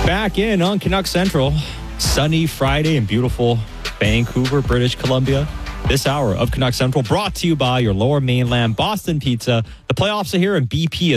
Back in on Canuck Central. Sunny Friday in beautiful Vancouver, British Columbia. This hour of Canuck Central brought to you by your Lower Mainland Boston Pizza. The playoffs are here and BP